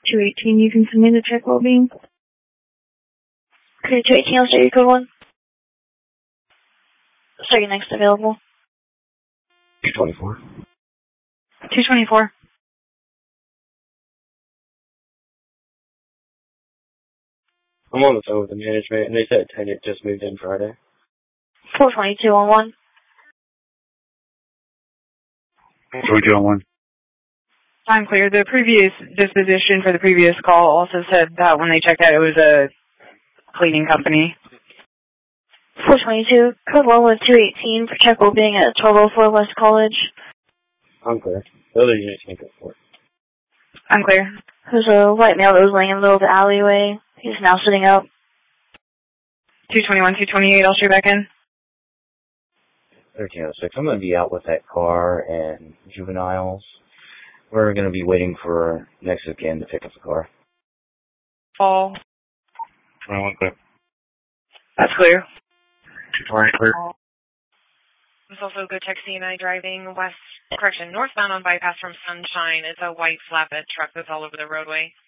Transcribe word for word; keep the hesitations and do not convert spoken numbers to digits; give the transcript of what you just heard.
two eighteen, you can submit a check well-being. Okay, two eighteen, I'll start your code one. Start your next available. two twenty-four. two twenty-four. I'm on the phone with the management, and they said a tenant just moved in Friday. four twenty-two on one. twenty-two on one. I'm clear. The previous disposition for the previous call also said that when they checked out, it was a cleaning company. four twenty-two, code one was two eighteen for check well-being at twelve oh four West College. I'm clear. The other units can't go for it. I'm clear. There's a white male that was laying in the middle of the alleyway. He's now sitting up. two twenty-one, two twenty-eight, I'll shoot back in. thirteen oh six. I'm going to be out with that car and juveniles. We're going to be waiting for Mexican to pick up the car. Fall. twenty-one clear. That's clear. two twenty clear. There's also Good Tech C and I driving west, correction, northbound on bypass from Sunshine. It's a white flatbed truck that's all over the roadway.